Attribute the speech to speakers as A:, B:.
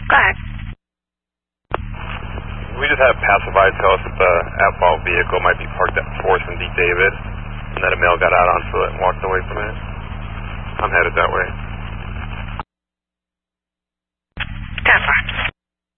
A: Go ahead.
B: We just had a passerby tell us that the at-fault vehicle might be parked at 4th and D. David, and that a male got out on foot and walked away from it. I'm headed that way.